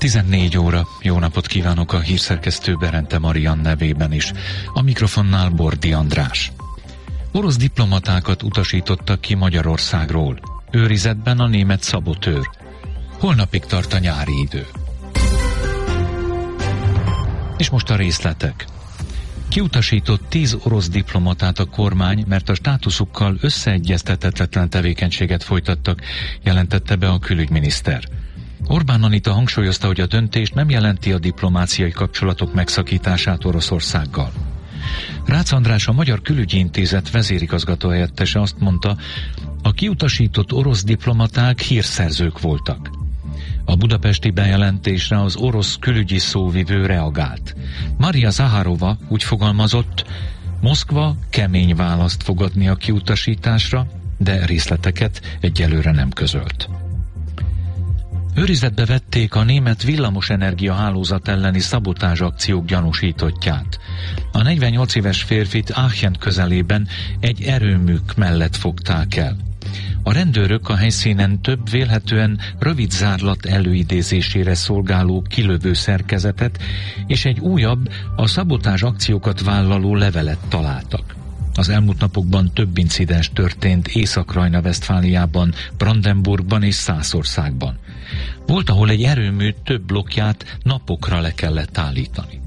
14 óra. Jó napot kívánok a hírszerkesztő Berente Marian nevében is. A mikrofonnál Bordi András. Orosz diplomatákat utasítottak ki Magyarországról. Őrizetben a német szabotőr. Holnapig tart a nyári idő. És most a részletek. Kiutasított 10 orosz diplomatát a kormány, mert a státuszukkal összeegyeztethetetlen tevékenységet folytattak, jelentette be a külügyminiszter. Orbán Anita hangsúlyozta, hogy a döntés nem jelenti a diplomáciai kapcsolatok megszakítását Oroszországgal. Rácz András, a Magyar Külügyi Intézet vezérigazgató helyettese azt mondta, a kiutasított orosz diplomaták hírszerzők voltak. A budapesti bejelentésre az orosz külügyi szóvivő reagált. Maria Zaharova úgy fogalmazott, Moszkva kemény választ fog adni a kiutasításra, de részleteket egyelőre nem közölt. Őrizetbe vették a német villamosenergia hálózat elleni szabotázsakciók gyanúsítottját. A 48 éves férfit Aachen közelében egy erőműk mellett fogták el. A rendőrök a helyszínen több vélhetően rövid zárlat előidézésére szolgáló kilövő szerkezetet és egy újabb, a szabotázs akciókat vállaló levelet találtak. Az elmúlt napokban több incidens történt Észak-Rajna-Vesztfáliában, Brandenburgban és Szászországban. Volt, ahol egy erőmű több blokkját napokra le kellett állítani.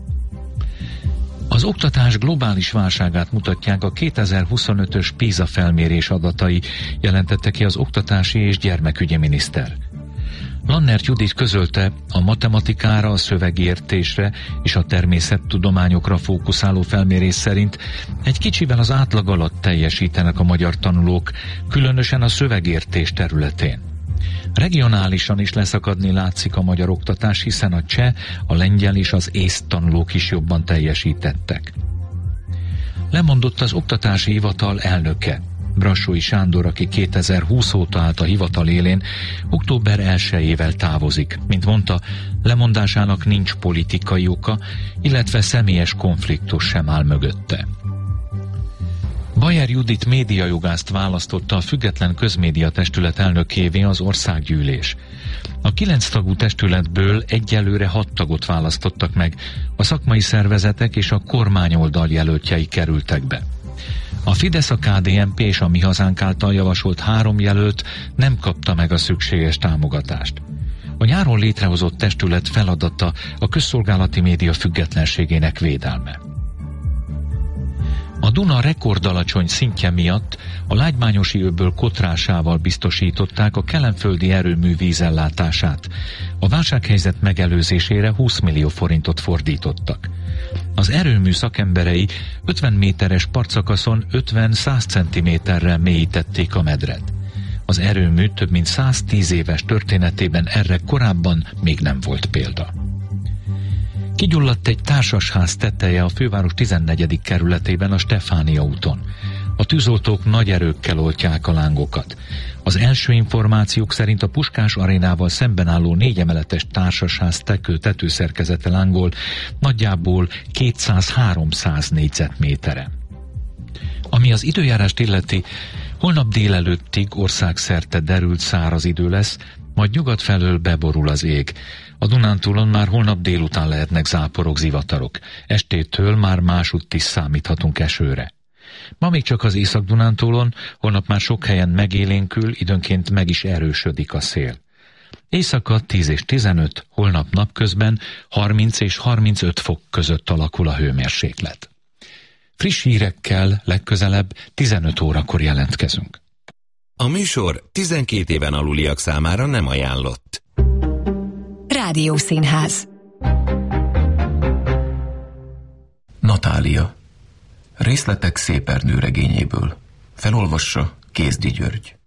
Az oktatás globális válságát mutatják a 2025-ös PISA felmérés adatai, jelentette ki az oktatási és gyermekügyi miniszter. Lannert Judit közölte, a matematikára, a szövegértésre és a természettudományokra fókuszáló felmérés szerint egy kicsivel az átlag alatt teljesítenek a magyar tanulók, különösen a szövegértés területén. Regionálisan is leszakadni látszik a magyar oktatás, hiszen a cseh, a lengyel és az észt tanulók is jobban teljesítettek. Lemondott az oktatási hivatal elnöke. Brassói Sándor, aki 2020 óta állt a hivatal élén, október 1-ével távozik. Mint mondta, lemondásának nincs politikai oka, illetve személyes konfliktus sem áll mögötte. Bajer Judit médiajogászt választotta a Független Közmédia Testület elnökévé az Országgyűlés. A 9 tagú testületből egyelőre 6 tagot választottak meg, a szakmai szervezetek és a kormányoldal jelöltjei kerültek be. A Fidesz, a KDNP és a Mi Hazánk által javasolt 3 jelölt nem kapta meg a szükséges támogatást. A nyáron létrehozott testület feladata a közszolgálati média függetlenségének védelme. A Duna rekordalacsony szintje miatt a Lágymányosi öbből kotrásával biztosították a kelenföldi erőmű vízellátását. A válsághelyzet megelőzésére 20 millió forintot fordítottak. Az erőmű szakemberei 50 méteres partszakaszon 50-100 cm-rel mélyítették a medret. Az erőmű több mint 110 éves történetében erre korábban még nem volt példa. Kigyulladt egy társasház teteje a főváros 14. kerületében a Stefánia úton. A tűzoltók nagy erőkkel oltják a lángokat. Az első információk szerint a Puskás arénával szemben álló 4 emeletes társasház tetőszerkezete lángol nagyjából 200-300 négyzetméteren. Ami az időjárást illeti, holnap délelőttig országszerte derült száraz idő lesz, majd nyugat felől beborul az ég. A Dunántúlon már holnap délután lehetnek záporok, zivatarok. Estétől már másutt is számíthatunk esőre. Ma még csak az Észak-Dunántúlon, holnap már sok helyen megélénkül, időnként meg is erősödik a szél. Éjszaka 10 és 15, holnap napközben 30 és 35 fok között alakul a hőmérséklet. Friss hírekkel legközelebb 15 órakor jelentkezünk. A műsor 12 éven aluliak számára nem ajánlott. Rádiószínház. Natália. Részletek Szép Ernő regényéből. Felolvassa Kézdi György.